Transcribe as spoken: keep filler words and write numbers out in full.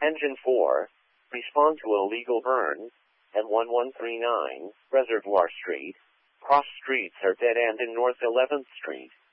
Engine four, respond to illegal burn, at one one three nine, Reservoir Street. Cross streets are dead end in North eleventh Street.